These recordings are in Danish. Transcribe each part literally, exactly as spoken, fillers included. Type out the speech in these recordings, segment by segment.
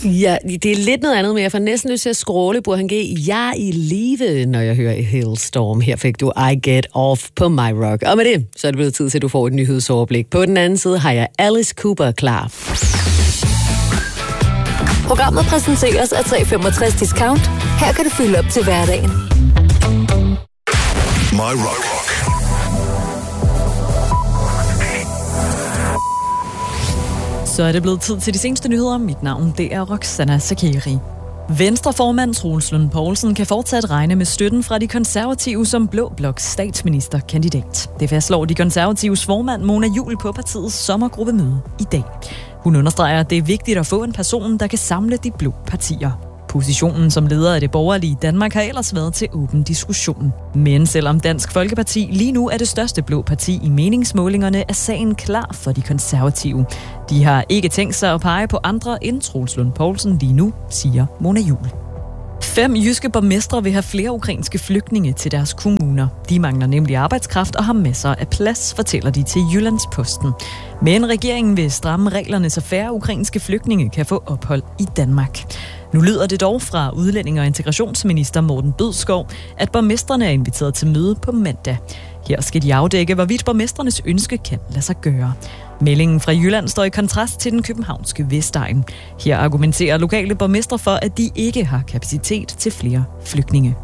Ja, det er lidt noget andet, men jeg får næsten lyst til at scrolle på han G. Jeg er i live, når jeg hører Hailstorm. Her fik du I Get Off på My Rock. Og med det, så er det blevet tid til, at du får et nyhedsoverblik. På den anden side har jeg Alice Cooper klar. Programmet præsenteres af tre femogtres Discount. Her kan du fylde op til hverdagen. My Rock. Så er det blevet tid til de seneste nyheder. Mit navn, det er Roxana Sakiri. Venstreformand Troels Lund Poulsen kan fortsat regne med støtten fra de konservative som Blå Bloks statsministerkandidat. Det fastslår de konservatives formand Mona Juul på partiets sommergruppemøde i dag. Hun understreger, at det er vigtigt at få en person, der kan samle de blå partier. Positionen som leder af det borgerlige Danmark har ellers været til åben diskussion. Men selvom Dansk Folkeparti lige nu er det største blå parti i meningsmålingerne, er sagen klar for de konservative. De har ikke tænkt sig at pege på andre end Troels Lund Poulsen lige nu, siger Mona Juul. Fem jyske borgmestre vil have flere ukrainske flygtninge til deres kommuner. De mangler nemlig arbejdskraft og har masser af plads, fortæller de til Jyllandsposten. Men regeringen vil stramme reglerne, så færre ukrainske flygtninge kan få ophold i Danmark. Nu lyder det dog fra udlænding- og integrationsminister Morten Bødskov, at borgmestrene er inviteret til møde på mandag. Her skal de afdække, hvorvidt borgmestrenes ønske kan lade sig gøre. Meldingen fra Jylland står i kontrast til den københavnske Vestegn. Her argumenterer lokale borgmestre for, at de ikke har kapacitet til flere flygtninge.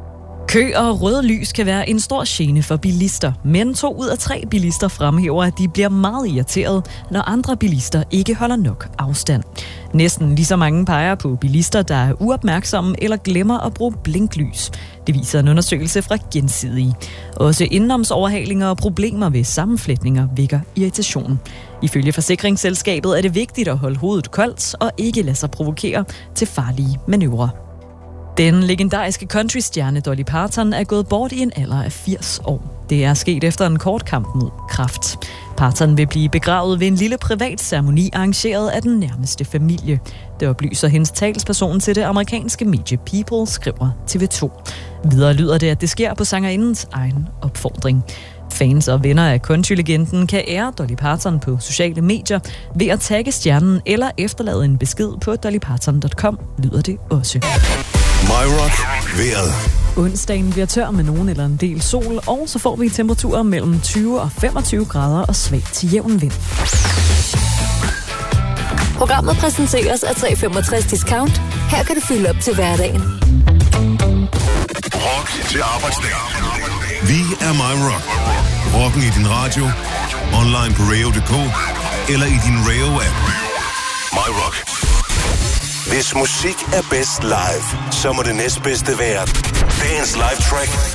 Kø og røde lys kan være en stor gene for bilister, men to ud af tre bilister fremhæver, at de bliver meget irriteret, når andre bilister ikke holder nok afstand. Næsten lige så mange peger på bilister, der er uopmærksomme eller glemmer at bruge blinklys. Det viser en undersøgelse fra Gensidige. Også indenomsoverhalinger og problemer ved sammenflætninger vækker irritation. Ifølge forsikringsselskabet er det vigtigt at holde hovedet koldt og ikke lade sig provokere til farlige manøvrer. Den legendariske countrystjerne Dolly Parton er gået bort i en alder af firs år. Det er sket efter en kort kamp mod kræft. Parton vil blive begravet ved en lille privat ceremoni arrangeret af den nærmeste familie. Det oplyser hendes talsperson til det amerikanske medie People, skriver T V to. Videre lyder det, at det sker på sangerindens egen opfordring. Fans og venner af countrylegenden kan ære Dolly Parton på sociale medier ved at tagge stjernen eller efterlade en besked på dolly parton punktum com, lyder det også. My Rock. Vejret. Onsdagen bliver tør med nogen eller en del sol, og så får vi temperaturer mellem tyve og femogtyve grader og svag til jævn vind. Programmet præsenteres af tre femogtres Discount. Her kan du fylde op til hverdagen. Rock til arbejdsdag. Vi er My Rock. Rocken i din radio, online på radio punktum d k eller i din Rayo-app. My Rock. Hvis musik er bedst live, så må det næstbedste være dagens live track